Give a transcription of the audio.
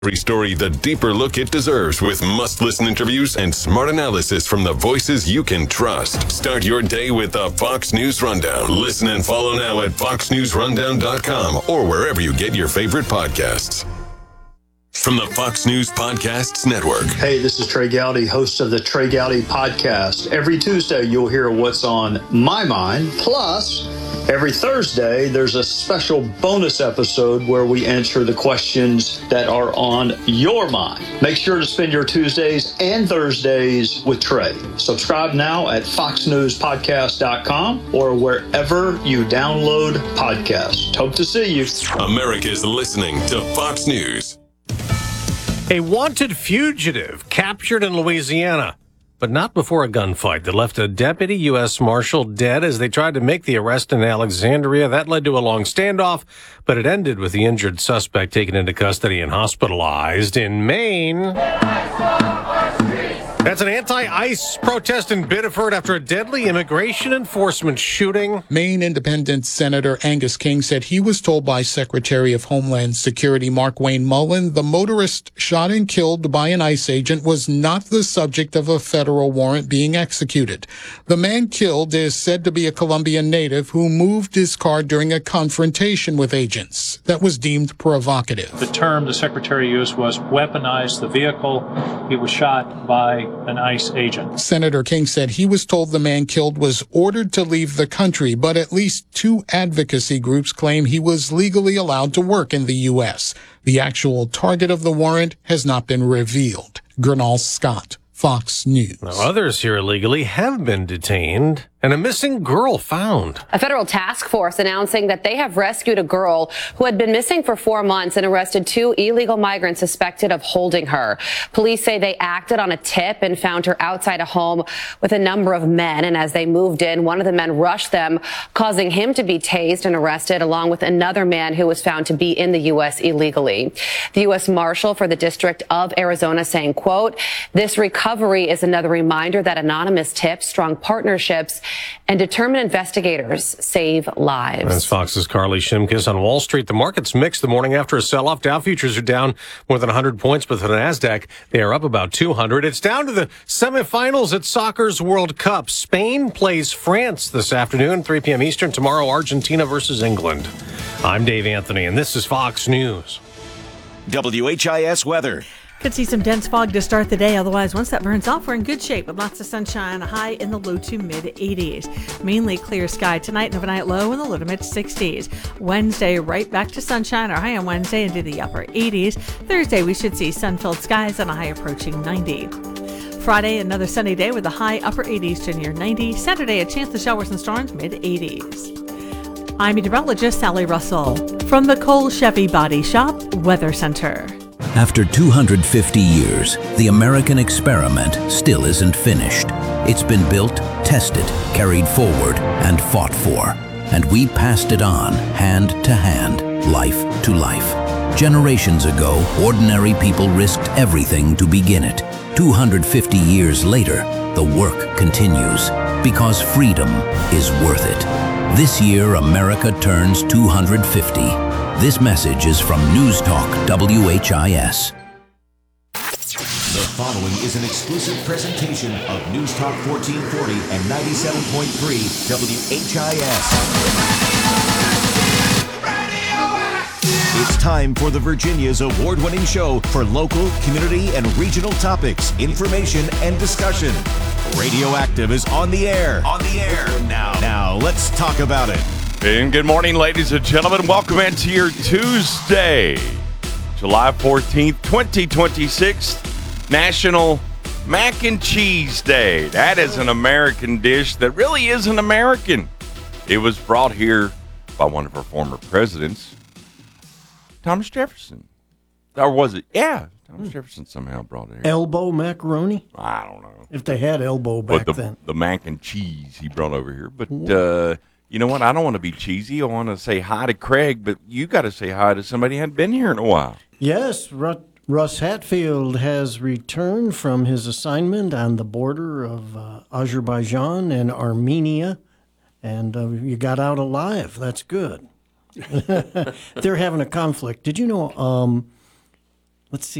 Every story the deeper look it deserves with must-listen interviews and smart analysis from the voices you can trust. Start your day with the Fox News Rundown. Listen and follow now at foxnewsrundown.com or wherever you get your favorite podcasts. From the Fox News Podcasts Network. Hey, this is Trey Gowdy, host of the Trey Gowdy Podcast. Every Tuesday, you'll hear what's on my mind. Plus, every Thursday, there's a special bonus episode where we answer the questions that are on your mind. Make sure to spend your Tuesdays and Thursdays with Trey. Subscribe now at foxnewspodcast.com or wherever you download podcasts. Hope to see you. America's listening to Fox News. A wanted fugitive captured in Louisiana, but not before a gunfight that left a deputy U.S. Marshal dead as they tried to make the arrest in Alexandria. That led to a long standoff, but it ended with the injured suspect taken into custody and hospitalized in Maine. That's an anti-ICE protest in Biddeford after a deadly immigration enforcement shooting. Maine Independent Senator Angus King said he was told by Secretary of Homeland Security Mark Wayne Mullen the motorist shot and killed by an ICE agent was not the subject of a federal warrant being executed. The man killed is said to be a Colombian native who moved his car during a confrontation with agents that was deemed provocative. The term the Secretary used was weaponize the vehicle. He was shot by an ICE agent. Senator King said he was told the man killed was ordered to leave the country, but at least two advocacy groups claim he was legally allowed to work in the U.S. The actual target of the warrant has not been revealed. Gernal Scott, Fox News. Now, others here illegally have been detained and a missing girl found. A federal task force announcing that they have rescued a girl who had been missing for 4 months and arrested 2 illegal migrants suspected of holding her. Police say they acted on a tip and found her outside a home with a number of men. And as they moved in, one of the men rushed them, causing him to be tased and arrested, along with another man who was found to be in the U.S. illegally. The U.S. Marshal for the District of Arizona saying, quote, "This recovery is another reminder that anonymous tips, strong partnerships, and determined investigators save lives." That's Fox's Carly Shimkus on Wall Street. The market's mixed the morning after a sell-off. Dow futures are down more than 100 points, but for the NASDAQ, they are up about 200. It's down to the semifinals at soccer's World Cup. Spain plays France this afternoon, 3 p.m. Eastern. Tomorrow, Argentina versus England. I'm Dave Anthony, and this is Fox News. WHIS weather. Could see some dense fog to start the day. Otherwise, once that burns off, we're in good shape with lots of sunshine, a high in the low to mid 80s. Mainly clear sky tonight and overnight low in the low to mid 60s. Wednesday, right back to sunshine, our high on Wednesday into the upper 80s. Thursday, we should see sun-filled skies and a high approaching 90. Friday, another sunny day with a high upper 80s to near 90. Saturday, a chance of showers and storms mid 80s. I'm meteorologist Sally Russell from the Cole Chevy Body Shop Weather Center. After 250 years, the American experiment still isn't finished. It's been built, tested, carried forward, and fought for. And we passed it on, hand to hand, life to life. Generations ago, ordinary people risked everything to begin it. 250 years later, the work continues, because freedom is worth it. This year, America turns 250. This message is from News Talk WHIS. The following is an exclusive presentation of News Talk 1440 and 97.3 WHIS. It's time for the Virginia's award-winning show for local, community, and regional topics, information, and discussion. Radioactive is on the air. On the air now. Now, let's talk about it. And good morning, ladies and gentlemen. Welcome into your Tuesday, July 14th, 2026, National Mac and Cheese Day. That is an American dish that really isn't American. It was brought here by one of our former presidents, Thomas Jefferson. Or was it? Yeah, Thomas Jefferson somehow brought it here. Elbow macaroni? I don't know. If they had elbow back then. The mac and cheese he brought over here. But you know what? I don't want to be cheesy. I want to say hi to Craig, but you got to say hi to somebody who hadn't been here in a while. Yes, Russ Hatfield has returned from his assignment on the border of Azerbaijan and Armenia, and you got out alive. That's good. They're having a conflict. Did you know let's see.